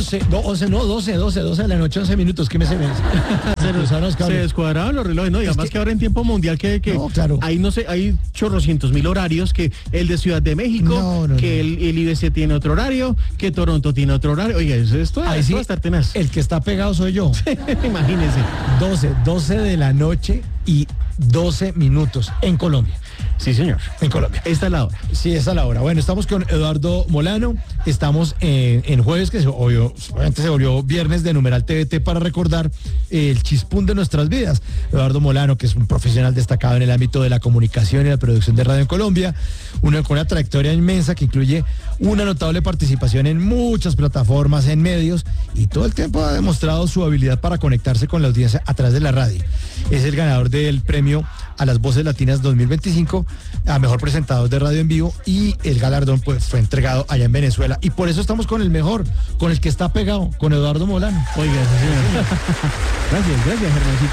12 de la noche, 11 minutos, ¿qué me se ve? Se descuadraron los relojes, ¿no? Y además que ahora en tiempo mundial que no, claro. hay, no sé, hay chorrocientos mil horarios, que el de Ciudad de México, el IBC tiene otro horario, que Toronto tiene otro horario. Oiga, esto va a estar tenaz. El que está pegado soy yo. Imagínense. 12 de la noche y 12 minutos en Colombia. Sí, señor. En Colombia. Esta es la hora. Sí, esta es la hora. Bueno, estamos con Eduardo Molano. Estamos en jueves, que obviamente se volvió viernes de Numeral TVT para recordar el chispún de nuestras vidas. Eduardo Molano, que es un profesional destacado en el ámbito de la comunicación y la producción de radio en Colombia, con una trayectoria inmensa que incluye una notable participación en muchas plataformas, en medios, y todo el tiempo ha demostrado su habilidad para conectarse con la audiencia a través de la radio. Es el ganador del premio a las Voces Latinas 2025 a Mejor Presentador de Radio en Vivo, y el galardón pues fue entregado allá en Venezuela, y por eso estamos con el mejor, con el que está pegado, con Eduardo Molano. Oiga, señor. Gracias, Germancito,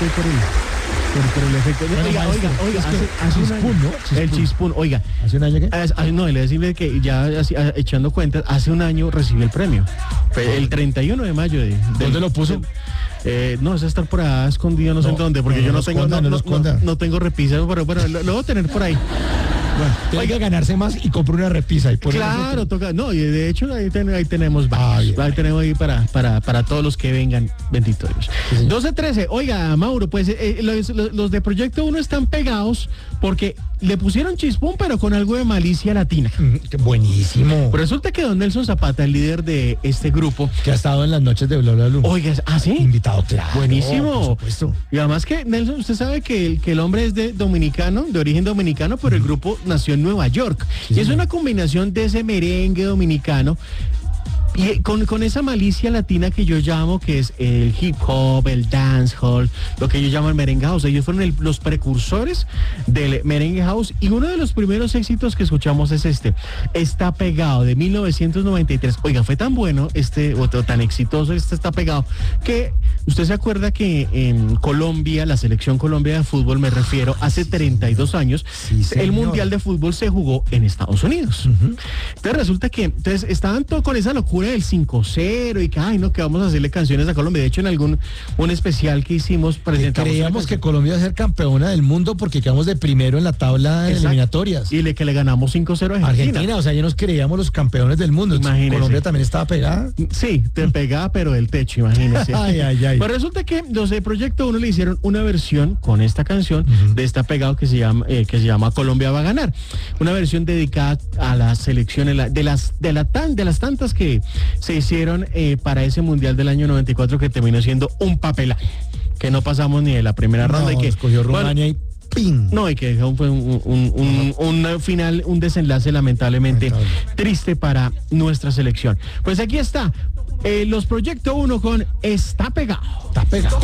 por el efecto. Oiga, hace un año, ¿no? El chispún, oiga. ¿Hace un año qué? No, le decirle que ya echando cuentas, hace un año recibió el premio. Fue el 31 de mayo de ¿dónde lo puso? No, es estar por ahí escondido, no sé en dónde, porque yo no tengo repisa, pero bueno, lo voy a tener por ahí. Bueno, tiene que ganarse más y compro una repisa. Y claro, toca. No, y de hecho ahí tenemos varios. Ahí tenemos ahí para todos los que vengan, bendito Dios. Sí, 12:13. Oiga, Mauro, pues los de Proyecto 1 están pegados porque le pusieron chispún, pero con algo de malicia latina. Buenísimo. Pero resulta que don Nelson Zapata, el líder de este grupo, que ha estado en las noches de Bla Bla Blue. Oiga, ¿sí? Invitado, claro. Buenísimo. Por supuesto. Y además que Nelson, usted sabe que el hombre es de origen dominicano, pero el grupo nació en Nueva York. Sí, y es una combinación de ese merengue dominicano y con esa malicia latina que yo llamo, que es el hip hop, el dancehall, lo que yo llamo el merengue house. Ellos fueron los precursores del merengue house, y uno de los primeros éxitos que escuchamos es Está Pegado, de 1993. Oiga, fue tan bueno o tan exitoso Está Pegado, que usted se acuerda que en Colombia, la selección Colombia de fútbol, me refiero, hace 32 años, el Mundial de Fútbol se jugó en Estados Unidos. Entonces resulta que estaban todos con esa locura del 5-0 y que vamos a hacerle canciones a Colombia. De hecho, en un especial que hicimos, presentamos, creíamos que Colombia iba a ser campeona del mundo porque quedamos de primero en la tabla de eliminatorias. Y que le ganamos 5-0 a Argentina. O sea, ya nos creíamos los campeones del mundo. Imagínese. Colombia también estaba pegada. Sí, pegada, pero del techo, imagínese. Ay. Pero resulta que los de Proyecto 1 le hicieron una versión con esta canción de Está Pegado que se llama Colombia va a ganar. Una versión dedicada a la selección de las tantas que se hicieron para ese Mundial del año 94, que terminó siendo un papel, que no pasamos ni de la primera ronda, y que escogió Rumania y ¡ping! No, y que fue un final, un desenlace lamentablemente triste para nuestra selección. Pues aquí está, los Proyecto 1 con Está Pegado. Está pegado.